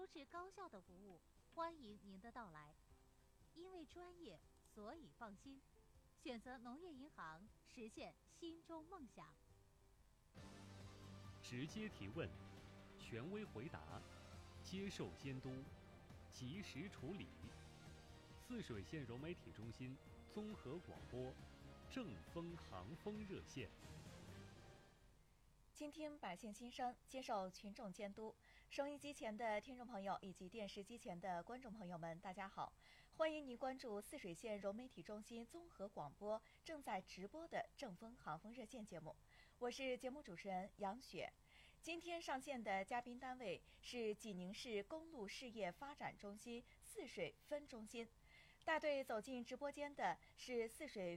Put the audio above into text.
质高效的服务，欢迎您的到来。因为专业，所以放心。选择农业银行，实现心中梦想。 直接提问，权威回答，接受监督，及时处理。泗水县融媒体中心综合广播，正风航风热线。 倾听百姓心声，接受群众监督。收音机前的听众朋友以及电视机前的观众朋友们，大家好！欢迎您关注泗水县融媒体中心综合广播正在直播的正风航风热线节目，我是节目主持人杨雪。今天上线的嘉宾单位是济宁市公路事业发展中心泗水分中心。带队走进直播间的是泗水